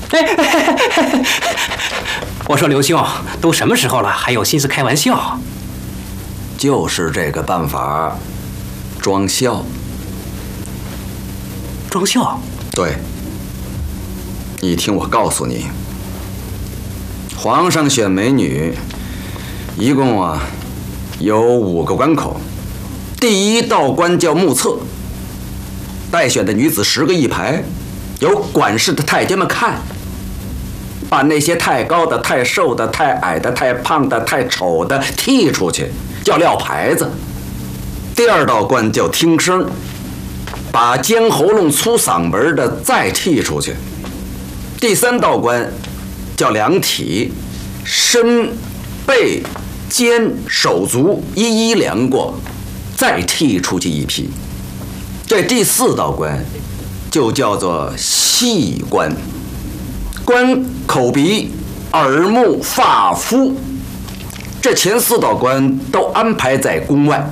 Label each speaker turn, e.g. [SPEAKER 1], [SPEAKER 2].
[SPEAKER 1] 我说刘兄，都什么时候了，还有心思开玩笑？
[SPEAKER 2] 就是这个办法，装笑。
[SPEAKER 1] 装笑？
[SPEAKER 2] 对。你听我告诉你，皇上选美女，一共有5个关口。第一道关叫目测，待选的女子10个一排，由管事的太监们看，把那些太高的、太瘦的、太矮的、太胖的、太丑的剔出去，叫撂牌子。第二道关叫听声，把尖喉咙、粗嗓门的再剔出去。第3道关叫量体，身、背、肩、手足一一量过，再剔出去一批。这第4道关就叫做细关，关口鼻、耳目、发肤，这前4道关都安排在宫外。